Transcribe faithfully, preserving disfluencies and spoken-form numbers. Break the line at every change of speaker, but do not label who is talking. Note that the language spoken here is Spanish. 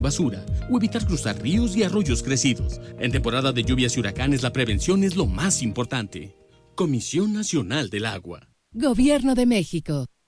basura o evitar cruzar ríos y arroyos crecidos. En temporada de lluvias y huracanes, la prevención es lo más importante. Comisión Nacional del Agua.
Gobierno de México.